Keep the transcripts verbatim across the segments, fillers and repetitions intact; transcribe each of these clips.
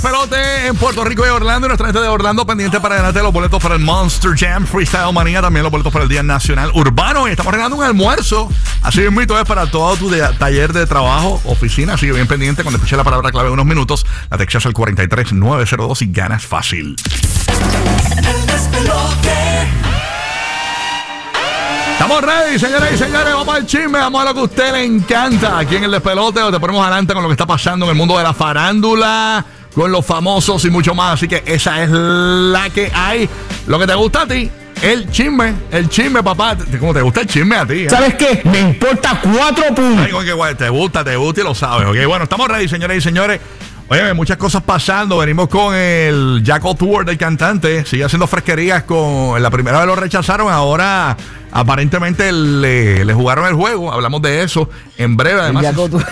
Pelote en Puerto Rico y Orlando. Y nuestra gente de Orlando pendiente para ganarte los boletos para el Monster Jam Freestyle Manía. También los boletos para el Día Nacional Urbano. Y estamos regalando un almuerzo. Así mismo es para todo tu de, taller de trabajo, oficina. Así que bien pendiente. Cuando escuches la palabra clave en unos minutos, la textas al cuatro tres nueve cero dos y ganas fácil. El despelote. Estamos ready, señoras y señores. Vamos al chisme, vamos a lo que a usted le encanta. Aquí en el despelote, donde te ponemos adelante con lo que está pasando en el mundo de la farándula, con los famosos y mucho más. Así que esa es la que hay. Lo que te gusta a ti, el chisme. El chisme, papá. ¿Cómo te gusta el chisme a ti? ¿eh? ¿Sabes qué? Me importa cuatro puntos. Ay, que guay, te gusta, te gusta y lo sabes. Ok, bueno, estamos ready, señoras y señores. Oye, muchas cosas pasando. Venimos con el Jackal Tour del cantante. Sigue haciendo fresquerías. Con la primera vez lo rechazaron. Ahora aparentemente le, le jugaron el juego. Hablamos de eso en breve. Además,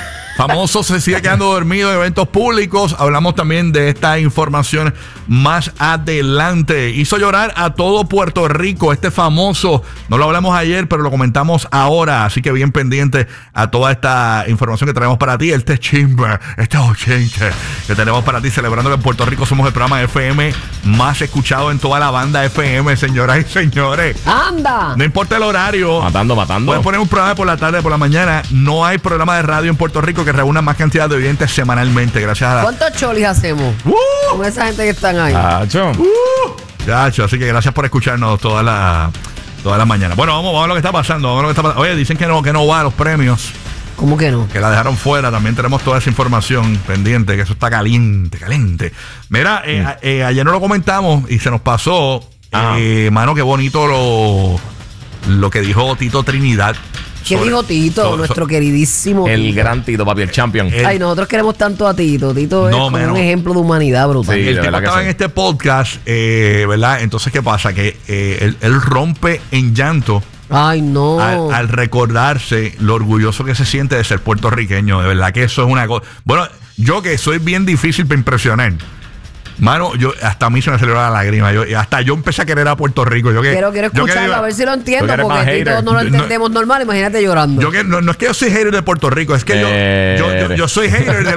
famoso se sigue quedando dormido en eventos públicos. Hablamos también de esta información más adelante. Hizo llorar a todo Puerto Rico este famoso. No lo hablamos ayer, pero lo comentamos ahora. Así que bien pendiente a toda esta información que traemos para ti. Este chisme, este ochenta que tenemos para ti, celebrando que en Puerto Rico somos el programa F M más escuchado en toda la banda F M, señoras y señores. ¡Anda! No importa el horario. Matando, matando. Puedes poner un programa por la tarde, por la mañana. No hay programa de radio en Puerto Rico que reúna más cantidad de oyentes semanalmente. Gracias a la... ¿Cuántos cholis hacemos? ¡Uh! Con esa gente que están ahí. Tacho. ¡Uh! Chacho, así que gracias por escucharnos toda la, toda la mañana. Bueno, vamos, vamos a lo que está pasando. Vamos a lo que está pasando. Oye, dicen que no, que no va a los premios. ¿Cómo que no? Que la dejaron fuera. También tenemos toda esa información pendiente, que eso está caliente, caliente. Mira, eh, mm. eh, ayer no lo comentamos y se nos pasó. Eh, mano, qué bonito lo, lo que dijo Tito Trinidad. ¿Qué sobre, dijo Tito? Sobre, nuestro sobre, queridísimo El Tito. gran Tito, papi, el champion. El, Ay, nosotros queremos tanto a Tito. Tito no, es menos, un ejemplo de humanidad brutal. Sí, el tipo estaba sí. en este podcast, eh, ¿verdad? Entonces, ¿qué pasa? Que eh, él, él rompe en llanto. Ay, no. Al, al recordarse lo orgulloso que se siente de ser puertorriqueño. De verdad que eso es una cosa. Bueno, yo que soy bien difícil para impresionar. Mano, yo hasta a mí se me salió la lágrima. Yo, hasta yo empecé a querer a Puerto Rico. Yo que, quiero, quiero escucharlo, yo que, a ver si lo entiendo, porque Tito no lo entendemos no, normal. Imagínate llorando. Yo que no, no es que yo soy hater de Puerto Rico, es que yo, yo, yo, yo soy hater de